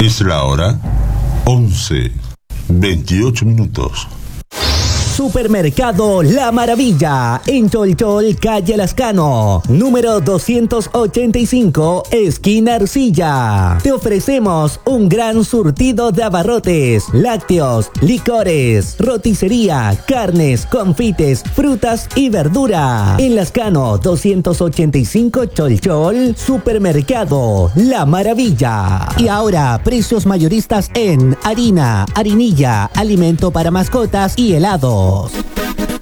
Es la hora 11:28. Supermercado La Maravilla, en Cholchol, calle Lascano, número 285, esquina Arcilla. Te ofrecemos un gran surtido de abarrotes, lácteos, licores, roticería, carnes, confites, frutas y verdura. En Lascano 285 Cholchol, Supermercado La Maravilla. Y ahora, precios mayoristas en harina, harinilla, alimento para mascotas y helados.